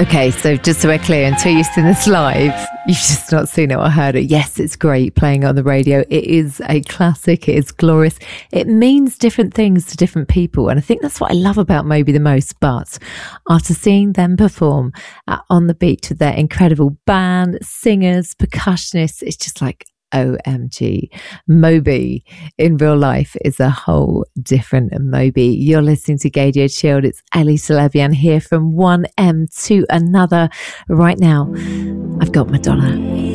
Okay, so just so we're clear, until you've seen this live, you've just not seen it or heard it. Yes, it's great playing on the radio. It is a classic. It is glorious. It means different things to different people. And I think that's what I love about Moby the most. But after seeing them perform On the Beach with their incredible band, singers, percussionists, it's just like, OMG. Moby in real life is a whole different Moby. You're listening to Gaydio Chilled. It's Ellie Salebian here from one M to another. Right now, I've got Madonna.